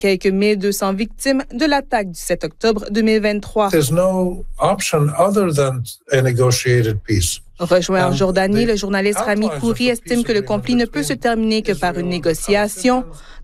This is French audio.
quelques 1200 victimes de l'attaque du 7 octobre 2023. There's no option other than a negotiated peace. Rejoint en Jordanie, le journaliste Rami Khouri estime que le conflit ne peut se terminer que par une négociation.